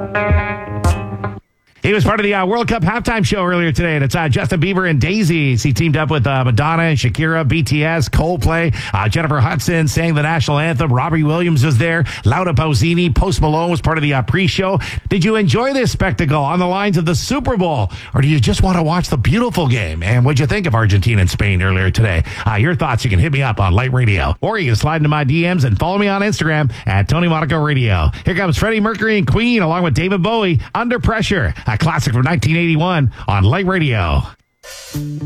He was part of the World Cup halftime show earlier today, and it's Justin Bieber and Daisy. He teamed up with Madonna and Shakira, BTS, Coldplay. Jennifer Hudson sang the national anthem. Robbie Williams was there. Laura Pausini, Post Malone was part of the pre-show. Did you enjoy this spectacle on the lines of the Super Bowl, or do you just want to watch the beautiful game? And what'd you think of Argentina and Spain earlier today? Your thoughts, you can hit me up on Light Radio, or you can slide into my DMs and follow me on Instagram at Tony Monaco Radio. Here comes Freddie Mercury and Queen, along with David Bowie, Under Pressure, a classic from 1981 on Light Radio.